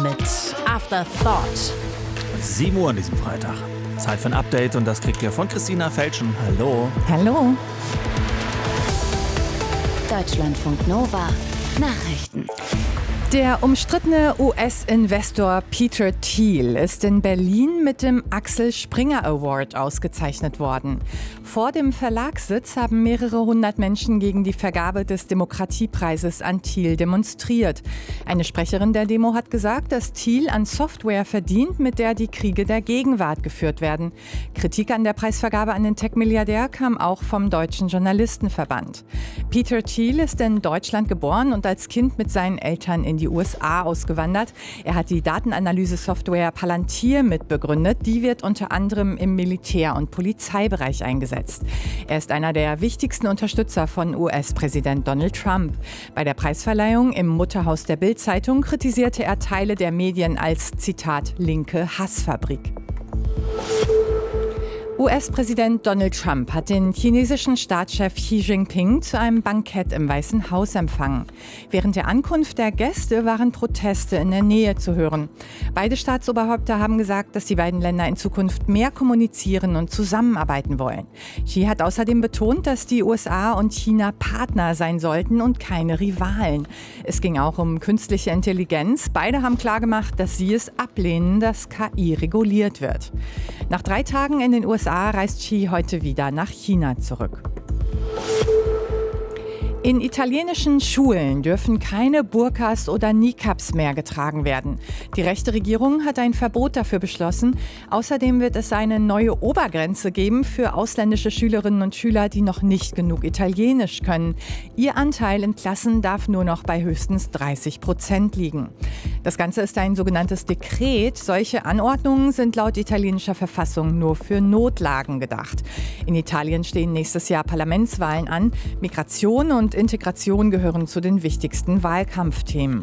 mit Afterthought. 7 Uhr an diesem Freitag. Zeit für ein Update und das kriegt ihr von Christina Felschen. Hallo. Hallo. Deutschlandfunk Nova Nachrichten. Der umstrittene US-Investor Peter Thiel ist in Berlin mit dem Axel Springer Award ausgezeichnet worden. Vor dem Verlagssitz haben mehrere hundert Menschen gegen die Vergabe des Demokratiepreises an Thiel demonstriert. Eine Sprecherin der Demo hat gesagt, dass Thiel an Software verdient, mit der die Kriege der Gegenwart geführt werden. Kritik an der Preisvergabe an den Tech-Milliardär kam auch vom Deutschen Journalistenverband. Peter Thiel ist in Deutschland geboren und als Kind mit seinen Eltern in die USA ausgewandert. Er hat die Datenanalyse-Software Palantir mitbegründet. Die wird unter anderem im Militär- und Polizeibereich eingesetzt. Er ist einer der wichtigsten Unterstützer von US-Präsident Donald Trump. Bei der Preisverleihung im Mutterhaus der Bild-Zeitung kritisierte er Teile der Medien als, Zitat, linke Hassfabrik. US-Präsident Donald Trump hat den chinesischen Staatschef Xi Jinping zu einem Bankett im Weißen Haus empfangen. Während der Ankunft der Gäste waren Proteste in der Nähe zu hören. Beide Staatsoberhäupter haben gesagt, dass die beiden Länder in Zukunft mehr kommunizieren und zusammenarbeiten wollen. Xi hat außerdem betont, dass die USA und China Partner sein sollten und keine Rivalen. Es ging auch um künstliche Intelligenz. Beide haben klargemacht, dass sie es ablehnen, dass KI reguliert wird. Nach 3 Tagen in den USA reist Xi heute wieder nach China zurück. In italienischen Schulen dürfen keine Burkas oder Niqabs mehr getragen werden. Die rechte Regierung hat ein Verbot dafür beschlossen. Außerdem wird es eine neue Obergrenze geben für ausländische Schülerinnen und Schüler, die noch nicht genug Italienisch können. Ihr Anteil in Klassen darf nur noch bei höchstens 30% liegen. Das Ganze ist ein sogenanntes Dekret. Solche Anordnungen sind laut italienischer Verfassung nur für Notlagen gedacht. In Italien stehen nächstes Jahr Parlamentswahlen an. Migration und Integration gehören zu den wichtigsten Wahlkampfthemen.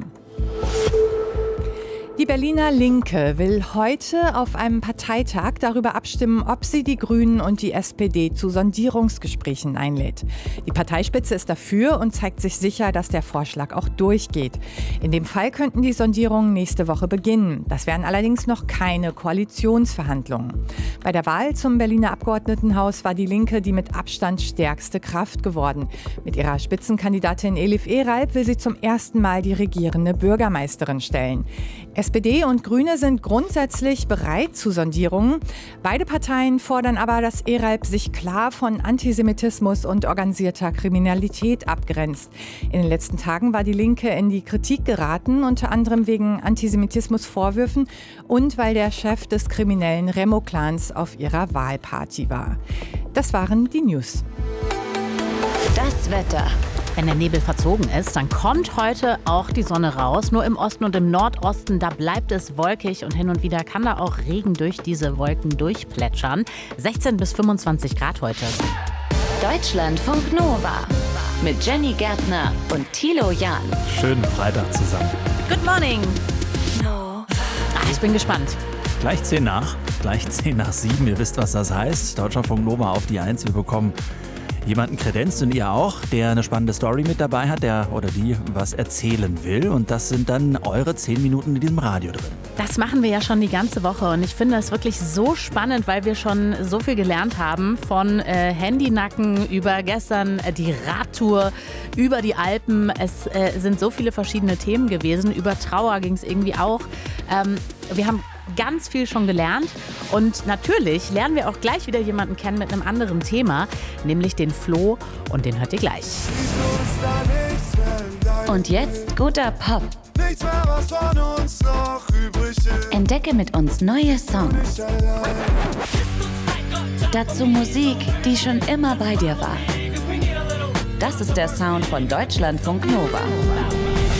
Die Berliner Linke will heute auf einem Parteitag darüber abstimmen, ob sie die Grünen und die SPD zu Sondierungsgesprächen einlädt. Die Parteispitze ist dafür und zeigt sich sicher, dass der Vorschlag auch durchgeht. In dem Fall könnten die Sondierungen nächste Woche beginnen. Das wären allerdings noch keine Koalitionsverhandlungen. Bei der Wahl zum Berliner Abgeordnetenhaus war die Linke die mit Abstand stärkste Kraft geworden. Mit ihrer Spitzenkandidatin Elif Eralp will sie zum ersten Mal die regierende Bürgermeisterin stellen. SPD und Grüne sind grundsätzlich bereit zu Sondierungen. Beide Parteien fordern aber, dass Eralp sich klar von Antisemitismus und organisierter Kriminalität abgrenzt. In den letzten Tagen war die Linke in die Kritik geraten, unter anderem wegen Antisemitismusvorwürfen und weil der Chef des kriminellen Remo-Clans auf ihrer Wahlparty war. Das waren die News. Das Wetter. Wenn der Nebel verzogen ist, dann kommt heute auch die Sonne raus. Nur im Osten und im Nordosten, da bleibt es wolkig und hin und wieder kann da auch Regen durch diese Wolken durchplätschern. 16 bis 25 Grad heute. Deutschlandfunk Nova mit Jenny Gärtner und Thilo Jahn. Schönen Freitag zusammen. Good morning. Ich bin gespannt. Gleich 10 nach 7. Ihr wisst, was das heißt. Deutschlandfunk Nova auf die 1. Wir bekommen jemanden kredenzt und ihr auch, der eine spannende Story mit dabei hat, der oder die was erzählen will. Und das sind dann eure 10 Minuten in diesem Radio drin. Das machen wir ja schon die ganze Woche und ich finde das wirklich so spannend, weil wir schon so viel gelernt haben von Handynacken über gestern die Radtour, über die Alpen. Es sind so viele verschiedene Themen gewesen. Über Trauer ging es irgendwie auch. Wir haben ganz viel schon gelernt und natürlich lernen wir auch gleich wieder jemanden kennen mit einem anderen Thema, nämlich den Flo und den hört ihr gleich. Und jetzt guter Pop. Entdecke mit uns neue Songs. Dazu Musik, die schon immer bei dir war. Das ist der Sound von Deutschlandfunk Nova.